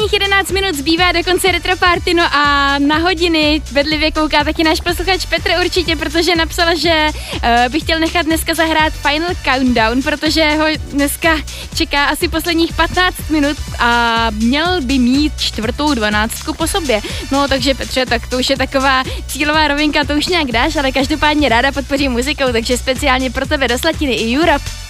Posledních 11 minut zbývá do konce Retro Party, no a na hodiny bedlivě kouká taky náš posluchač Petr určitě, protože napsal, že by chtěl nechat dneska zahrát Final Countdown, protože ho dneska čeká asi posledních 15 minut a měl by mít 4.12 po sobě. No takže Petře, tak to už je taková cílová rovinka, to už nějak dáš, ale každopádně ráda podpořím muzikou, takže speciálně pro tebe do Slatiny i Europe.